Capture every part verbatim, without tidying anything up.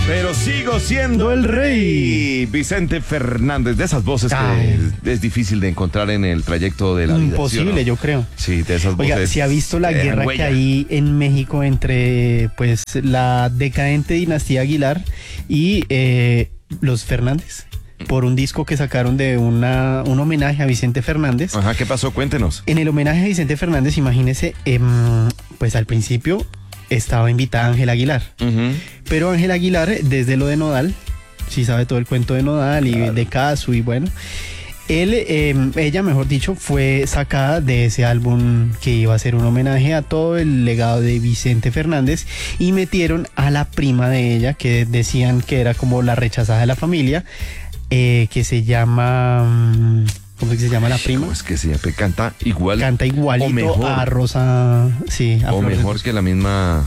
Pero sigo siendo el rey. Vicente Fernández, de esas voces Ay. que es difícil de encontrar en el trayecto de la vida. Imposible, ¿sí, no? Yo creo. Sí, de esas voces. Oiga, ¿se ha visto la guerra que hay en México entre pues la decadente dinastía Aguilar y eh, los Fernández? Por un disco que sacaron de una, un homenaje a Vicente Fernández. Ajá, ¿qué pasó? Cuéntenos. En el homenaje a Vicente Fernández, imagínese, eh, pues al principio estaba invitada Ángela Aguilar. Uh-huh. Pero Ángela Aguilar, desde lo de Nodal, sí sabe todo el cuento de Nodal y claro. de Casu y bueno, él, eh, ella, mejor dicho, fue sacada de ese álbum que iba a ser un homenaje a todo el legado de Vicente Fernández y metieron a la prima de ella, que decían que era como la rechazada de la familia, eh, que se llama... ¿Cómo es que se llama la prima? ¿Cómo es que se llama? Canta igual. Canta igualito mejor, a Rosa. Sí, a o Flores. Mejor que la misma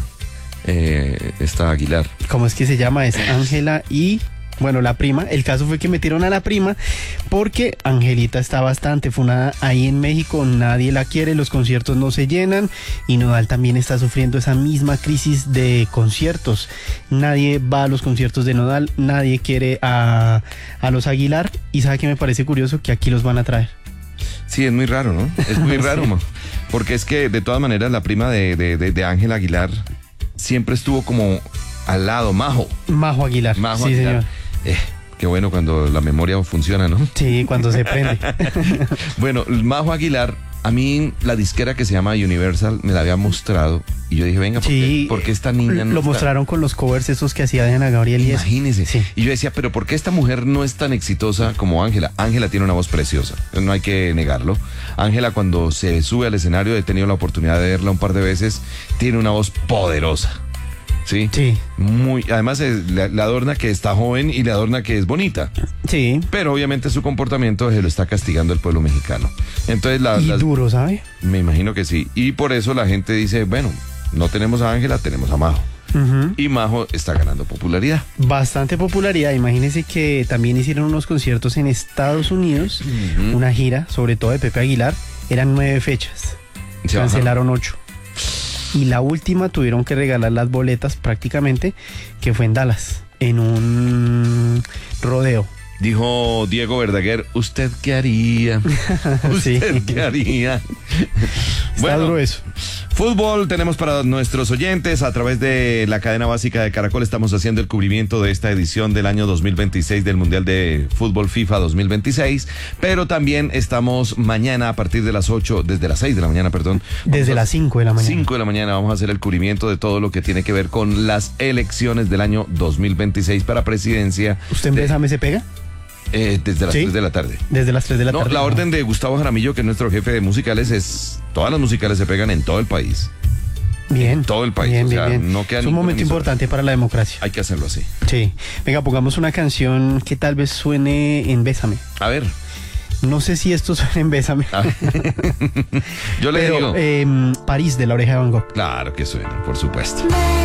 eh, esta Aguilar. ¿Cómo es que se llama? Es Ángela y, bueno, la prima. El caso fue que metieron a la prima porque Angelita está bastante funada ahí en México. Nadie la quiere, los conciertos no se llenan y Nodal también está sufriendo esa misma crisis de conciertos. Nadie va a los conciertos de Nodal, nadie quiere a, a los Aguilar. Y ¿sabe qué me parece curioso? Que aquí los van a traer. Sí, es muy raro, ¿no? Es muy raro, sí. Porque es que de todas maneras la prima de, de, de, de Ángela Aguilar siempre estuvo como al lado, Majo. Majo Aguilar. Majo sí, Aguilar. Señor. Eh, qué bueno cuando la memoria funciona, ¿no? Sí, cuando se prende. Bueno, Majo Aguilar, a mí la disquera que se llama Universal me la había mostrado y yo dije, venga, ¿por, sí, qué, ¿por qué esta niña no lo está? Mostraron con los covers esos que hacía Diana Gabriel y Imagínese. Sí. Y yo decía, pero ¿por qué esta mujer no es tan exitosa como Ángela? Ángela tiene una voz preciosa, no hay que negarlo. Ángela, cuando se sube al escenario, he tenido la oportunidad de verla un par de veces, tiene una voz poderosa. Sí. Sí. Muy, además le, le adorna que está joven y le adorna que es bonita. Sí. Pero obviamente su comportamiento se lo está castigando el pueblo mexicano. Entonces la, y las, duro, ¿sabe? Me imagino que sí. Y por eso la gente dice, bueno, no tenemos a Ángela, tenemos a Majo. Uh-huh. Y Majo está ganando popularidad. Bastante popularidad. Imagínense que también hicieron unos conciertos en Estados Unidos, uh-huh. una gira, sobre todo de Pepe Aguilar. Eran nueve fechas. Sí, cancelaron ajá. ocho. Y la última tuvieron que regalar las boletas prácticamente, que fue en Dallas, en un rodeo. Dijo Diego Verdaguer, ¿usted qué haría? ¿Usted sí. qué haría? Está bueno, duro eso. Fútbol tenemos para nuestros oyentes a través de la cadena básica de Caracol. Estamos haciendo el cubrimiento de esta edición del año dos mil veintiséis del Mundial de Fútbol FIFA dos mil veintiséis, pero también estamos mañana a partir de las ocho, desde las seis de la mañana, perdón. Desde las cinco de la mañana. cinco de la mañana vamos a hacer el cubrimiento de todo lo que tiene que ver con las elecciones del año dos mil veintiséis para presidencia. ¿Usted en Bésame se pega? Eh, desde las ¿Sí? tres de la tarde. Desde las tres de la no, tarde. La orden de Gustavo Jaramillo, que es nuestro jefe de musicales, es todas las musicales se pegan en todo el país. Bien. En todo el país. Bien, o sea, bien, bien. No queda es un momento emisora. importante para la democracia. Hay que hacerlo así. Sí. Venga, pongamos una canción que tal vez suene en Bésame. A ver. No sé si esto suena en Bésame. Yo le Pero, digo. Eh, París, de La Oreja de Van Gogh. Claro que suena, por supuesto.